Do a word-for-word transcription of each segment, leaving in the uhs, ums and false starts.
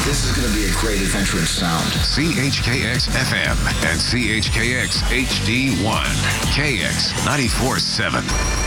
This is going to be a great adventure in sound. C H K X F M and C H K X H D one. K X ninety-four point seven.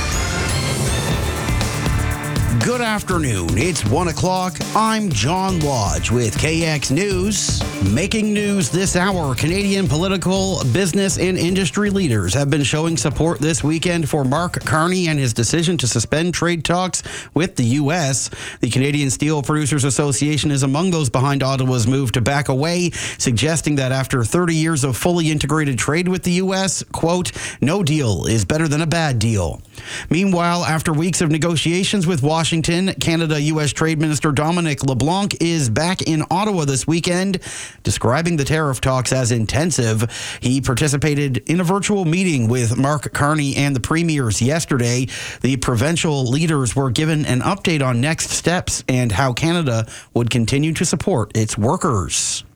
Good afternoon. It's one o'clock. I'm John Lodge with K X News. Making news this hour, Canadian political, business, and industry leaders have been showing support this weekend for Mark Carney and his decision to suspend trade talks with the U S. The Canadian Steel Producers Association is among those behind Ottawa's move to back away, suggesting that after thirty years of fully integrated trade with the U S, quote, no deal is better than a bad deal. Meanwhile, after weeks of negotiations with Washington, Canada-U S Trade Minister Dominic LeBlanc is back in Ottawa this weekend, describing the tariff talks as intensive. He participated in a virtual meeting with Mark Carney and the premiers yesterday. The provincial leaders were given an update on next steps and how Canada would continue to support its workers.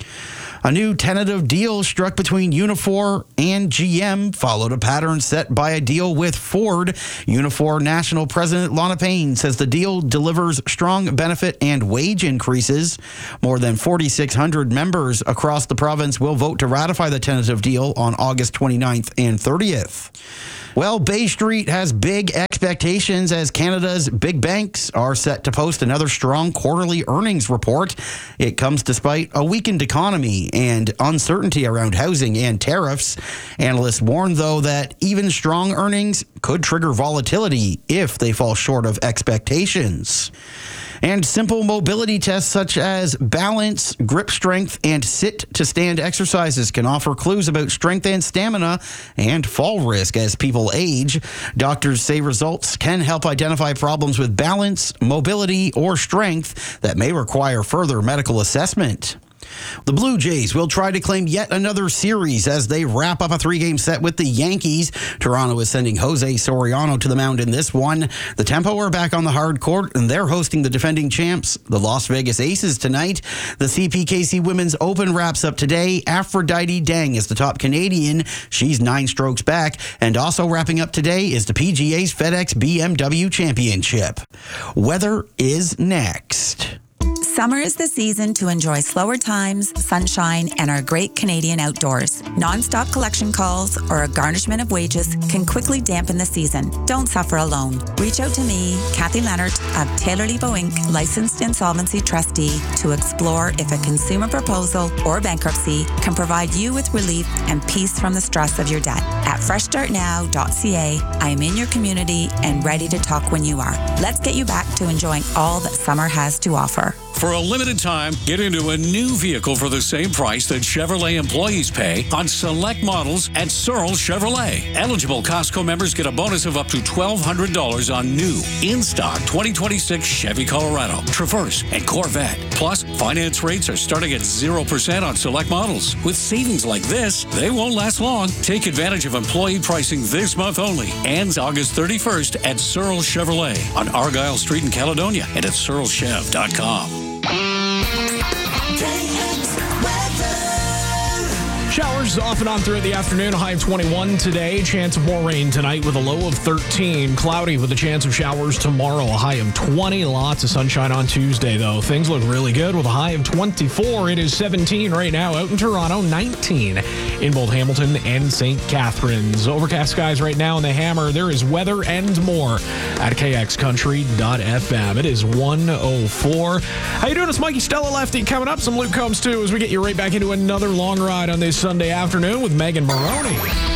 A new tentative deal struck between Unifor and G M followed a pattern set by a deal with Ford. Unifor National President Lana Payne says the deal delivers strong benefit and wage increases. More than forty-six hundred members across the province will vote to ratify the tentative deal on August twenty-ninth and thirtieth. Well, Bay Street has big expectations as Canada's big banks are set to post another strong quarterly earnings report. It comes despite a weakened economy and uncertainty around housing and tariffs. Analysts warn, though, that even strong earnings could trigger volatility if they fall short of expectations. And simple mobility tests such as balance, grip strength, and sit-to-stand exercises can offer clues about strength and stamina and fall risk as people age. Doctors say results can help identify problems with balance, mobility, or strength that may require further medical assessment. The Blue Jays will try to claim yet another series as they wrap up a three-game set with the Yankees. Toronto is sending Jose Soriano to the mound in this one. The Tempo are back on the hard court, and they're hosting the defending champs, the Las Vegas Aces, tonight. The C P K C Women's Open wraps up today. Aphrodite Dang is the top Canadian. She's nine strokes back. And also wrapping up today is the P G A's FedEx B M W Championship. Weather is next. Summer is the season to enjoy slower times, sunshine, and our great Canadian outdoors. Non-stop collection calls or a garnishment of wages can quickly dampen the season. Don't suffer alone. Reach out to me, Kathy Leonard of Taylor Lebo Incorporated, licensed insolvency trustee, to explore if a consumer proposal or bankruptcy can provide you with relief and peace from the stress of your debt. At fresh start now dot c a, I am in your community and ready to talk when you are. Let's get you back to enjoying all that summer has to offer. For a limited time, get into a new vehicle for the same price that Chevrolet employees pay on select models at Searle Chevrolet. Eligible Costco members get a bonus of up to twelve hundred dollars on new, in-stock twenty twenty-six Chevy Colorado, Traverse, and Corvette. Plus, finance rates are starting at zero percent on select models. With savings like this, they won't last long. Take advantage of employee pricing this month only. Ends August thirty-first at Searle Chevrolet on Argyle Street in Caledonia and at searle chev dot com. Showers off and on throughout the afternoon. A high of twenty-one today. Chance of more rain tonight with a low of thirteen. Cloudy with a chance of showers tomorrow. A high of twenty. Lots of sunshine on Tuesday, though. Things look really good with a high of twenty-four. It is seventeen right now out in Toronto. nineteen in both Hamilton and Saint Catharines. Overcast skies right now in the Hammer. There is weather and more at k x country dot f m. It is one oh four. How you doing? It's Mikey Stella Lefty. Coming up, some Luke Combs, too, as we get you right back into another long ride on this Sunday afternoon with Megan Maroney.